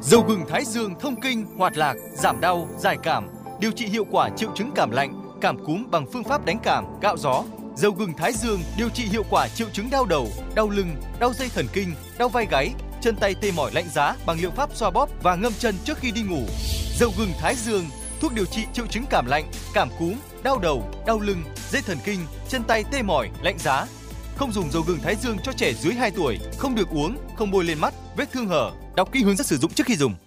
Dầu gừng Thái Dương thông kinh, hoạt lạc, giảm đau, giải cảm, điều trị hiệu quả triệu chứng cảm lạnh, cảm cúm bằng phương pháp đánh cảm, gạo gió. Dầu gừng Thái Dương điều trị hiệu quả triệu chứng đau đầu, đau lưng, đau dây thần kinh, đau vai gáy, chân tay tê mỏi lạnh giá bằng liệu pháp xoa bóp và ngâm chân trước khi đi ngủ. Dầu gừng Thái Dương, thuốc điều trị triệu chứng cảm lạnh, cảm cúm, đau đầu, đau lưng, dây thần kinh, chân tay tê mỏi, lạnh giá. Không dùng dầu gừng Thái Dương cho trẻ dưới 2 tuổi, không được uống, không bôi lên mắt, vết thương hở. Đọc kỹ hướng dẫn sử dụng trước khi dùng.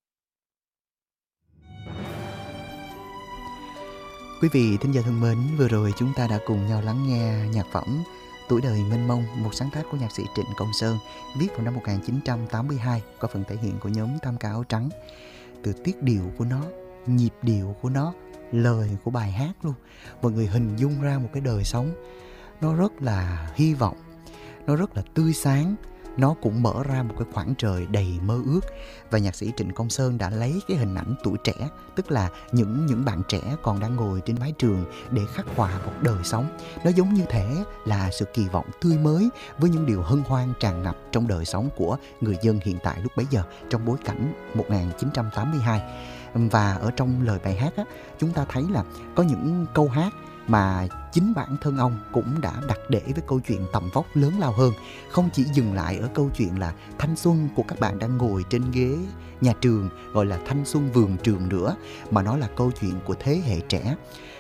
Quý vị thính giả thân mến, vừa rồi chúng ta đã cùng nhau lắng nghe nhạc phẩm Tuổi đời mênh mông, một sáng tác của nhạc sĩ Trịnh Công Sơn, viết vào năm 1982, có phần thể hiện của nhóm Tam Ca Áo Trắng. Từ tiết điệu của nó, nhịp điệu của nó, lời của bài hát luôn, mọi người hình dung ra một cái đời sống nó rất là hy vọng, nó rất là tươi sáng, nó cũng mở ra một cái khoảng trời đầy mơ ước. Và nhạc sĩ Trịnh Công Sơn đã lấy cái hình ảnh tuổi trẻ, tức là những bạn trẻ còn đang ngồi trên mái trường để khắc họa một đời sống. Nó giống như thể là sự kỳ vọng tươi mới với những điều hân hoan tràn ngập trong đời sống của người dân hiện tại lúc bấy giờ, trong bối cảnh 1982. Và ở trong lời bài hát á, chúng ta thấy là có những câu hát mà chính bản thân ông cũng đã đặt để với câu chuyện tầm vóc lớn lao hơn. Không chỉ dừng lại ở câu chuyện là thanh xuân của các bạn đang ngồi trên ghế nhà trường, gọi là thanh xuân vườn trường nữa, mà nó là câu chuyện của thế hệ trẻ.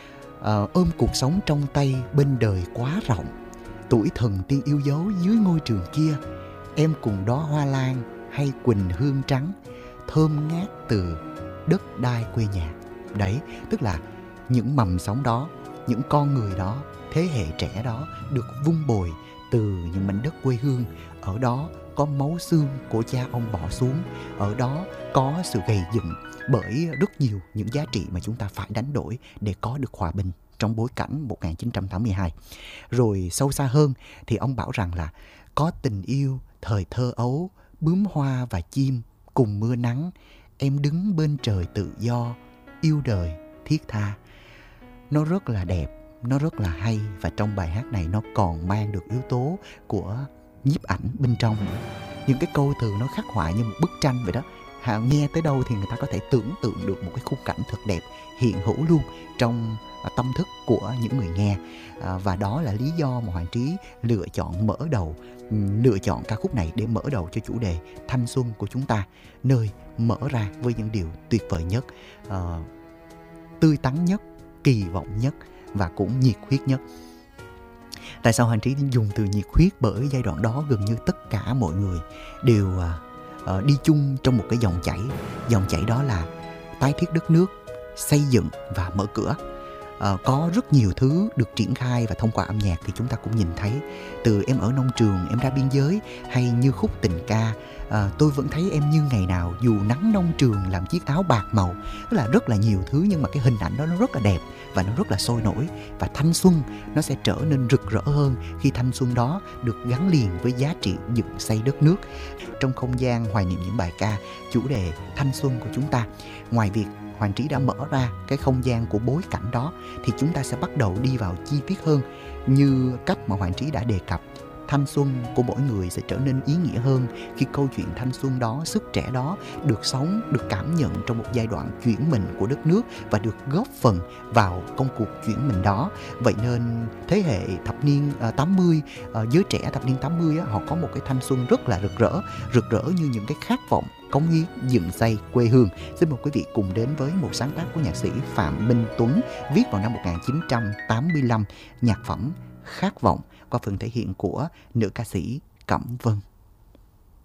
Ôm cuộc sống trong tay bên đời quá rộng, tuổi thần tiên yêu dấu dưới ngôi trường kia, em cùng đó hoa lan hay quỳnh hương trắng, thơm ngát từ đất đai quê nhà. Đấy, tức là những mầm sống đó, những con người đó, thế hệ trẻ đó được vun bồi từ những mảnh đất quê hương. Ở đó có máu xương của cha ông bỏ xuống, ở đó có sự gầy dựng bởi rất nhiều những giá trị mà chúng ta phải đánh đổi để có được hòa bình trong bối cảnh 1982. Rồi sâu xa hơn thì ông bảo rằng là có tình yêu thời thơ ấu, bướm hoa và chim cùng mưa nắng, em đứng bên trời tự do, yêu đời thiết tha. Nó rất là đẹp, nó rất là hay, và trong bài hát này nó còn mang được yếu tố của nhiếp ảnh bên trong nữa. Những cái câu từ nó khắc họa như một bức tranh vậy đó. Nghe tới đâu thì người ta có thể tưởng tượng được một cái khung cảnh thật đẹp hiện hữu luôn trong tâm thức của những người nghe. Và đó là lý do mà Hoàng Trí lựa chọn ca khúc này để mở đầu cho chủ đề thanh xuân của chúng ta, nơi mở ra với những điều tuyệt vời nhất, tươi tắn nhất, kỳ vọng nhất và cũng nhiệt huyết nhất. Tại sao Hoàng Trí dùng từ nhiệt huyết? Bởi giai đoạn đó gần như tất cả mọi người đều đi chung trong một cái dòng chảy. Dòng chảy đó là tái thiết đất nước, xây dựng và mở cửa. Có rất nhiều thứ được triển khai, và thông qua âm nhạc thì chúng ta cũng nhìn thấy, từ Em ở nông trường, Em ra biên giới, hay như khúc tình ca Tôi vẫn thấy em như ngày nào, dù nắng nông trường làm chiếc áo bạc màu. Tức là rất là nhiều thứ, nhưng mà cái hình ảnh đó nó rất là đẹp và nó rất là sôi nổi. Và thanh xuân nó sẽ trở nên rực rỡ hơn khi thanh xuân đó được gắn liền với giá trị dựng xây đất nước. Trong không gian hoài niệm những bài ca chủ đề thanh xuân của chúng ta, ngoài việc Hoàng Trí đã mở ra cái không gian của bối cảnh đó, thì chúng ta sẽ bắt đầu đi vào chi tiết hơn. Như cách mà Hoàng Trí đã đề cập, thanh xuân của mỗi người sẽ trở nên ý nghĩa hơn khi câu chuyện thanh xuân đó, sức trẻ đó được sống, được cảm nhận trong một giai đoạn chuyển mình của đất nước và được góp phần vào công cuộc chuyển mình đó. Vậy nên thế hệ thập niên 80, giới trẻ thập niên 80 họ có một cái thanh xuân rất là rực rỡ như những cái khát vọng cống hiến dựng xây quê hương. Xin mời quý vị cùng đến với một sáng tác của nhạc sĩ Phạm Minh Tuấn, viết vào năm 1985, nhạc phẩm Khát vọng, qua phần thể hiện của nữ ca sĩ Cẩm Vân.